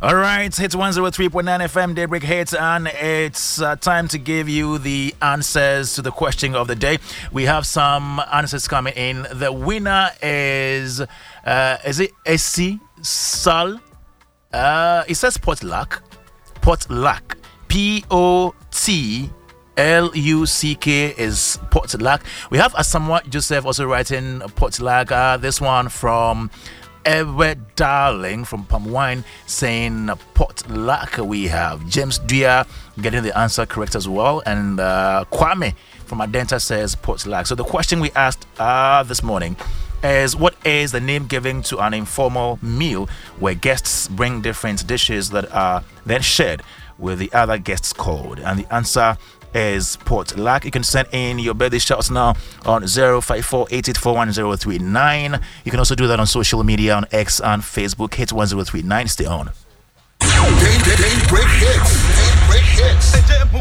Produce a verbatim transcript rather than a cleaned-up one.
All right, hits one oh three point nine F M, Daybreak Hits, and it's uh, time to give you the answers to the question of the day. We have some answers coming in. The winner is, uh, is it Essie Sal? Uh, it says Potluck. Potluck. P O T L U C K is Potluck. We have Asamoah Joseph also writing Potluck. Uh, this one from Ever Darling from Palm Wine saying Potluck. We have James Dwyer getting the answer correct as well, and uh, Kwame from Adenta says Potluck. So the question we asked uh, this morning is, what is the name given to an informal meal where guests bring different dishes that are then shared with the other guests called? And the answer is Potluck. You can send in your birthday shouts now on zero five four eight eight four one zero three nine. You can also do that on social media on X and Facebook. Hit one zero three nine. Stay on. Daybreak Hits.